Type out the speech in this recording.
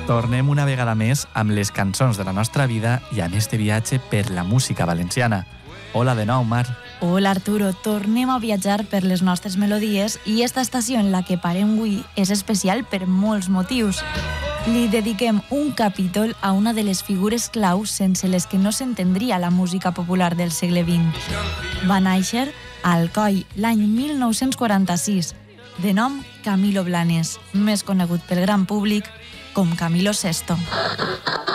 Tornem una vegada més amb les cançons de la nostra vida i amb este viatge per la música valenciana. Hola de nou, Mar. Hola, Arturo. Tornem a viatjar per les nostres melodies i esta estació en la que parem avui és especial per molts motius. Li dediquem un capítol a una de les figures claus sense les que no s'entendria la música popular del segle XX. Va néixer a Alcoi l'any 1946, de nom Camilo Blanes, més conegut pel gran públic com Camilo Sesto.